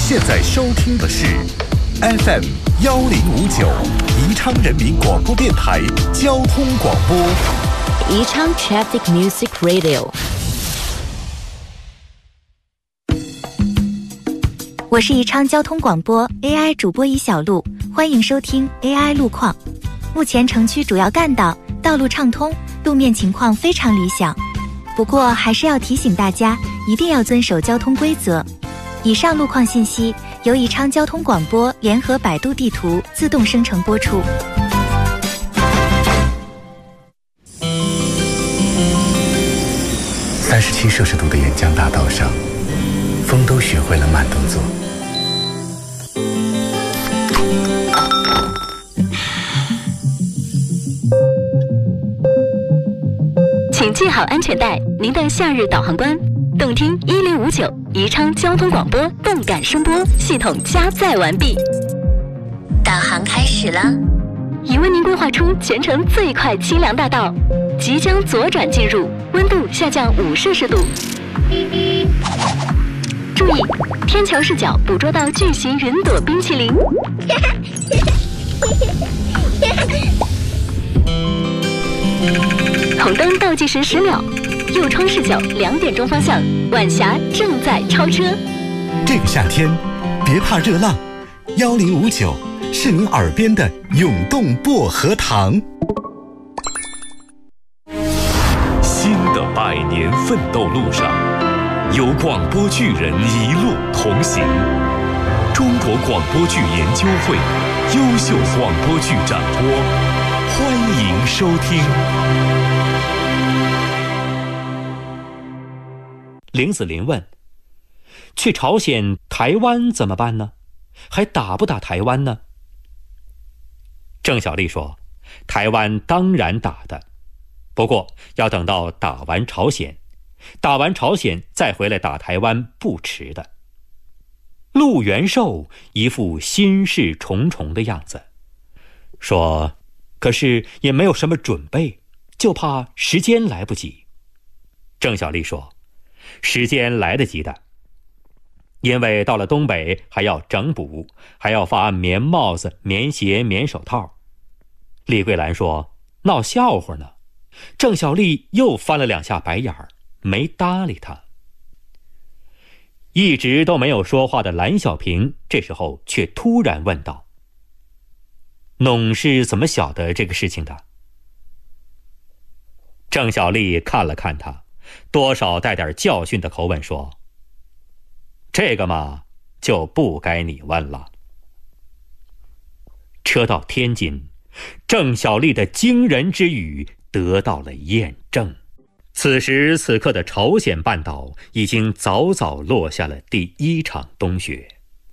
现在收听的是 FM 1059宜昌人民广播电台交通广播。 宜昌 Traffic Music Radio。我是宜昌交通广播 AI 主播尹小璐，欢迎收听 AI 路况。目前城区主要干道道路畅通，路面情况非常理想。不过还是要提醒大家，一定要遵守交通规则。以上路况信息由宜昌交通广播联合百度地图自动生成播出。 37摄氏度的沿江大道上，风都学会了慢动作。 请系好安全带，您的夏日导航官，动听1059宜昌交通广播动感声波系统加载完毕， 导航开始了， 已为您规划出全程最快清凉大道，即将左转进入，温度下降5摄氏度。注意，天桥视角捕捉到巨型云朵冰淇淋。红灯倒计时10秒，右窗视角2点钟方向，晚霞正在超车。 这个夏天，别怕热浪，1059是您耳边的涌动薄荷糖。 新的100年奋斗路上，有广播剧人一路同行。中国广播剧研究会优秀广播剧展播，欢迎收听。 林子霖问：去朝鲜、台湾怎么办呢？还打不打台湾呢？郑小丽说：台湾当然打的，不过要等到打完朝鲜，打完朝鲜再回来打台湾不迟的。陆元寿一副心事重重的样子，说：可是也没有什么准备，就怕时间来不及。郑小丽说：时间来得及的，因为到了东北还要整补，还要发棉帽子、棉鞋、棉手套。李桂兰说：闹笑话呢。郑小丽又翻了2下白眼儿，没搭理他。一直都没有说话的蓝小平这时候却突然问道：侬是怎么晓得这个事情的？郑小丽看了看他，多少带点教训的口吻说：这个嘛，就不该你问了。车到天津，郑小丽的惊人之语得到了验证。此时此刻的朝鲜半岛已经早早落下了第1场冬雪。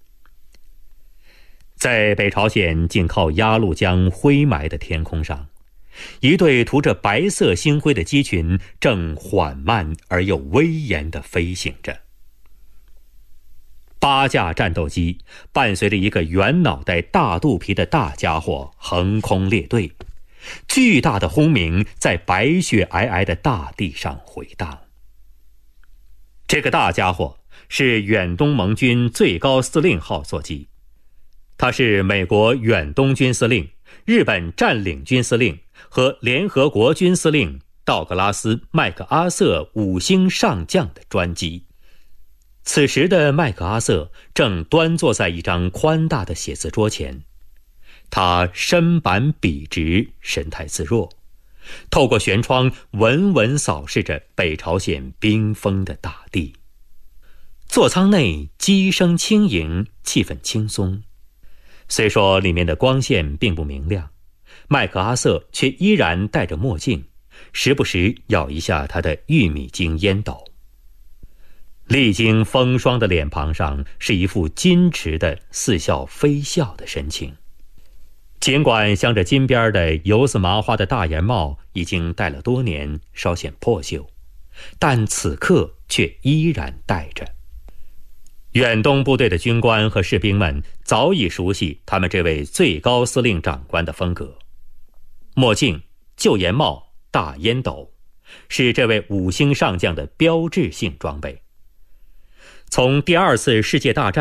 在北朝鲜紧靠鸭绿江灰霾的天空上，一队涂着白色星辉的机群正缓慢而又威严地飞行着。8架战斗机伴随着一个圆脑袋大肚皮的大家伙横空列队，巨大的轰鸣在白雪皑皑的大地上回荡。这个大家伙是远东盟军最高司令号座机，他是美国远东军司令、日本占领军司令和联合国军司令道格拉斯·麦克阿瑟5星上将的专机。此时的麦克阿瑟正端坐在一张宽大的写字桌前，他身板笔直，神态自若，透过舷窗稳稳扫视着北朝鲜冰封的大地。座舱内机声轻盈，气氛轻松。虽说里面的光线并不明亮，麦克阿瑟却依然戴着墨镜，时不时咬一下他的玉米茎烟斗。历经风霜的脸庞上是一副矜持的似笑非笑的神情。尽管镶着金边的油丝麻花的大檐帽已经戴了多年，稍显破旧，但此刻却依然戴着。远东部队的军官和士兵们早已熟悉他们这位最高司令长官的风格。墨镜、旧檐帽、大烟斗，是这位5星上将的标志性装备。从第2次世界大战他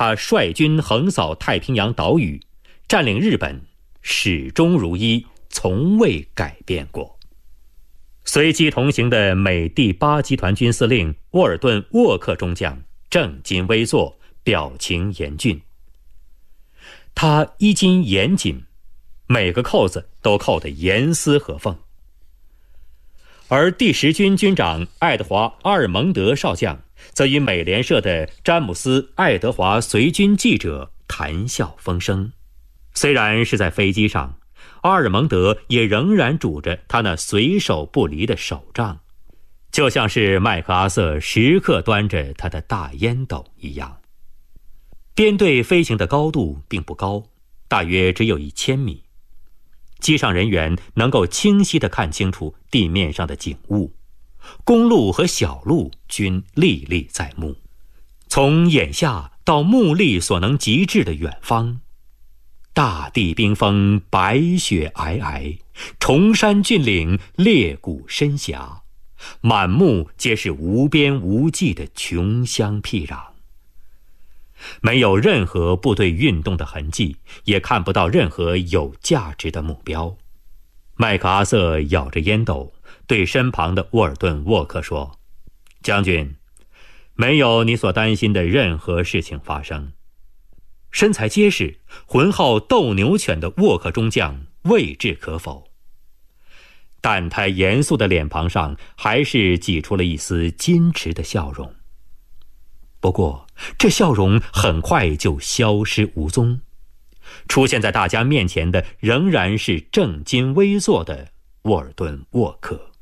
他率军横扫太平洋岛屿，占领日本，始终如一，从未改变过。随机同行的美第8集团军司令沃尔顿·沃克中将正襟危坐，表情严峻。他衣襟严谨，每个扣子都扣得严丝合缝。而第10军军长爱德华·阿尔蒙德少将则与美联社的詹姆斯·爱德华随军记者谈笑风生。虽然是在飞机上，阿尔蒙德也仍然拄着他那随手不离的手杖，就像是麦克阿瑟时刻端着他的大烟斗一样。编队飞行的高度并不高，大约只有1000米。机上人员能够清晰地看清楚地面上的景物，公路和小路均历历在目。从眼下到目力所能及至的远方，大地冰封，白雪皑皑，崇山峻岭，裂谷深峡，满目皆是无边无际的穷乡僻壤。没有任何部队运动的痕迹，也看不到任何有价值的目标。麦克阿瑟咬着烟斗，对身旁的沃尔顿·沃克说：“将军，没有你所担心的任何事情发生。”身材结实、浑号斗牛犬的沃克中将未置可否，但他严肃的脸庞上还是挤出了一丝矜持的笑容。不过这笑容很快就消失无踪，出现在大家面前的仍然是正襟危坐的沃尔顿·沃克。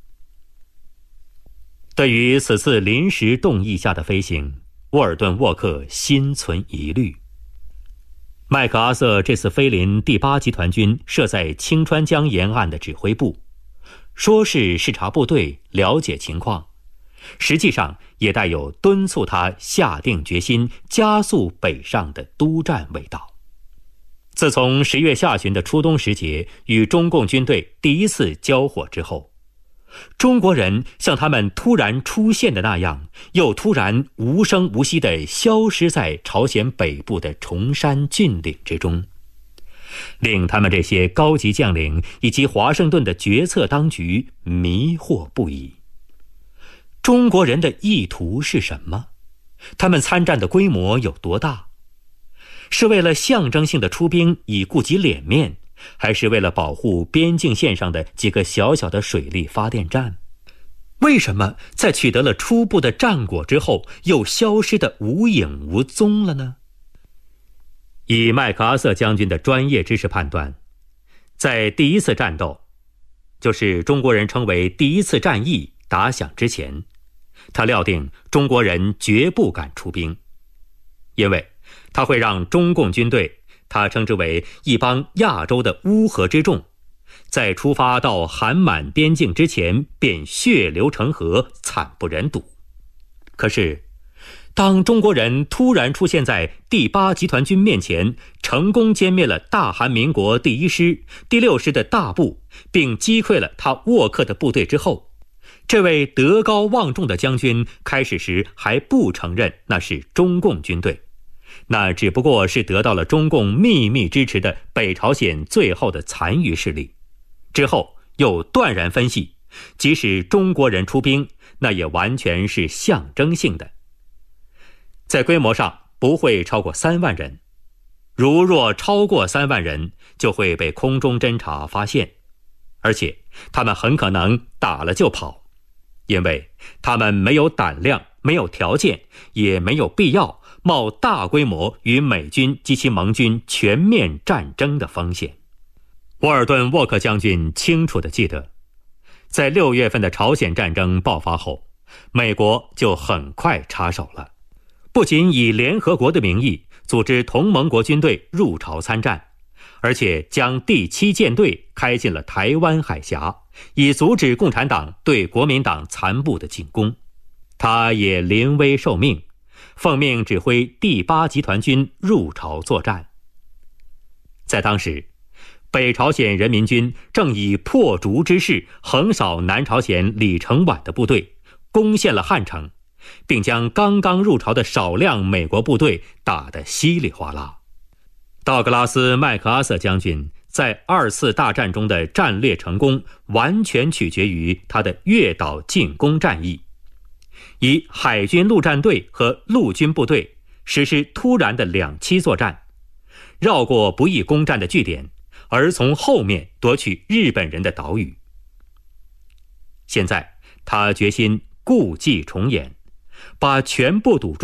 对于此次临时动议下的飞行，沃尔顿·沃克心存疑虑。麦克阿瑟这次飞临第8集团军设在清川江沿岸的指挥部，说是视察部队，了解情况，实际上也带有敦促他下定决心加速北上的督战味道。自从10月下旬的初冬时节与中共军队第一次交火之后，中国人像他们突然出现的那样，又突然无声无息地消失在朝鲜北部的崇山峻岭之中，令他们这些高级将领以及华盛顿的决策当局迷惑不已。中国人的意图是什么？他们参战的规模有多大？是为了象征性的出兵以顾及脸面，还是为了保护边境线上的几个小小的水力发电站？为什么在取得了初步的战果之后，又消失得无影无踪了呢？以麦克阿瑟将军的专业知识判断，在第一次战斗，就是中国人称为第一次战役打响之前，他料定中国人绝不敢出兵，因为他会让中共军队，他称之为一帮亚洲的乌合之众，在出发到韩满边境之前便血流成河，惨不忍睹。可是当中国人突然出现在第8集团军面前，成功歼灭了大韩民国第1师、第6师的大部，并击溃了他沃克的部队之后，这位德高望重的将军开始时还不承认那是中共军队，那只不过是得到了中共秘密支持的北朝鲜最后的残余势力。之后又断然分析，即使中国人出兵，那也完全是象征性的，在规模上不会超过3万人，若超过3万人，就会被空中侦察发现，而且他们很可能打了就跑，因为他们没有胆量，没有条件，也没有必要冒大规模与美军及其盟军全面战争的风险。沃尔顿·沃克将军清楚地记得，在6月份的朝鲜战争爆发后，美国就很快插手了，不仅以联合国的名义组织同盟国军队入朝参战，而且将第7舰队开进了台湾海峡，以阻止共产党对国民党残部的进攻。他也临危受命，奉命指挥第8集团军入朝作战。在当时，北朝鲜人民军正以破竹之势横扫南朝鲜李承晚的部队，攻陷了汉城， 并将刚刚入朝的少量美国部队打得稀里哗啦。道格拉斯·麦克阿瑟将军在2次大战中的战略成功完全取决于他的越岛进攻战役，以海军陆战队和陆军部队实施突然的2栖作战，绕过不易攻占的据点，而从后面夺取日本人的岛屿。现在他决心故伎重演，把全部赌注